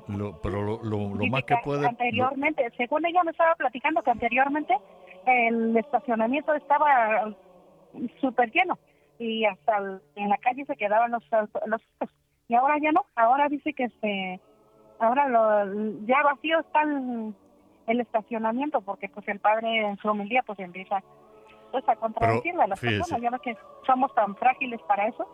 Lo Dice más que que puede... anteriormente, según ella me estaba platicando, que anteriormente el estacionamiento estaba súper lleno y hasta en la calle se quedaban los autos. Y ahora ya no, ahora dice que ahora ya vacío está el estacionamiento, porque pues el padre en su homilía pues empieza pues a pero contradecirle a las personas, fíjese, ya no que somos tan frágiles para eso.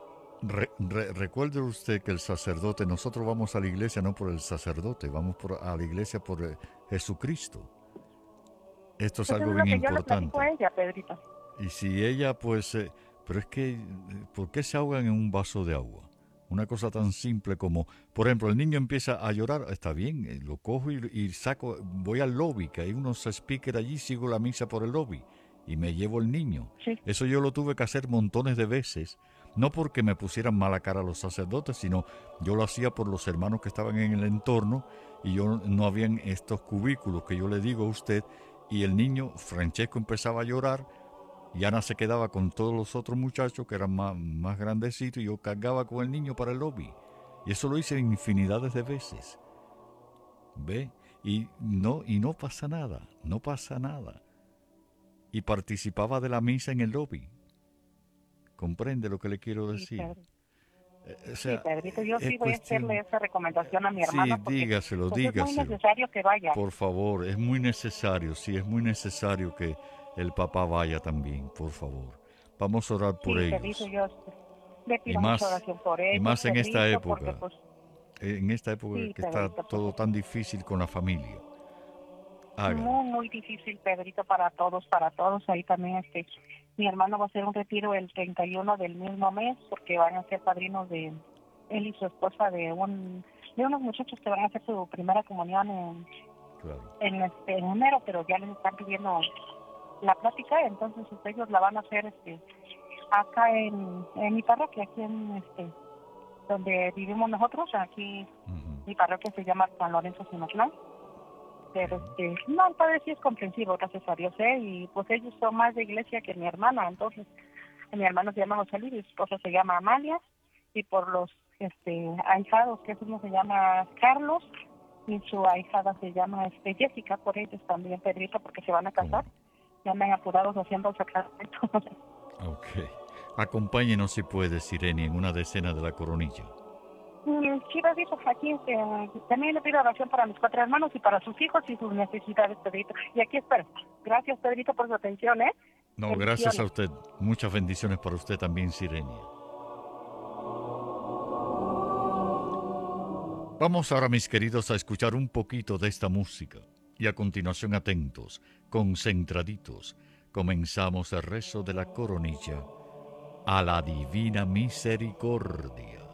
recuerde usted que el sacerdote, nosotros vamos a la iglesia no por el sacerdote, vamos a la iglesia por Jesucristo. Esto es Pues eso algo es bien lo que yo le platico importante. a ella, Pedrito. Y si ella, pues, pero es que, ¿por qué se ahogan en un vaso de agua? Una cosa tan simple como, por ejemplo, el niño empieza a llorar, está bien, lo cojo y saco, voy al lobby, que hay unos speakers allí, sigo la misa por el lobby y me llevo el niño. Sí, Eso yo lo tuve que hacer montones de veces, no porque me pusieran mala cara a los sacerdotes, sino yo lo hacía por los hermanos que estaban en el entorno y yo no habían estos cubículos que yo le digo a usted y el niño, Francesco, empezaba a llorar y Ana se quedaba con todos los otros muchachos que eran más grandecitos y yo cargaba con el niño para el lobby. Y eso lo hice infinidades de veces. ¿Ve? Y no pasa nada, no pasa nada. Y participaba de la misa en el lobby. ¿Comprende lo que le quiero sí, decir? Pedro. O Sí, sea, Pedrito, yo es sí voy a hacerle cuestión... esa recomendación a mi Sí, hermana porque dígaselo, pues es muy dígaselo. necesario que vaya. Por favor, es muy necesario, sí, es muy necesario que el papá vaya también, por favor. Vamos a orar por Sí, Pedrito, ellos. yo le Y pido mucha más, oración por y ellos, más Pedrito, porque pues en esta época sí, que está Pedrito, pues todo tan difícil con la familia. Hágalo. muy, muy difícil, Pedrito, para todos, para todos. Ahí también mi hermano va a hacer un retiro el 31 del mismo mes porque van a ser padrinos de él y su esposa de unos muchachos que van a hacer su primera comunión Claro. en enero, pero ya les están pidiendo la plática, entonces ellos la van a hacer acá en mi parroquia, aquí donde vivimos nosotros, aquí Ujú. mi parroquia se llama San Lorenzo Sinotlán, Ok. pero no, el padre sí es comprensivo, gracias a Dios, y pues ellos son más de iglesia que mi hermana, entonces mi hermano se llama José Luis, mi esposa se llama Amalia, y por los ahijados, que uno se llama Carlos, y su ahijada se llama Jessica, por ellos también, Pedrito, porque se van a ¿Cómo casar, no? ya me han apurado haciendo el sacramento. Ok. Acompáñenos si puede, Sireni, en una decena de la coronilla. Sí, Pedrito, aquí también le pido oración para mis cuatro hermanos y para sus hijos y sus necesidades, Pedrito. Y aquí espero. Gracias, Pedrito, por su atención, ¿eh? No, gracias a Bendiciones. usted. Muchas bendiciones para usted también, Sirenia. Vamos ahora, mis queridos, a escuchar un poquito de esta música. Y a continuación, atentos, concentraditos, comenzamos el rezo de la coronilla a la divina misericordia.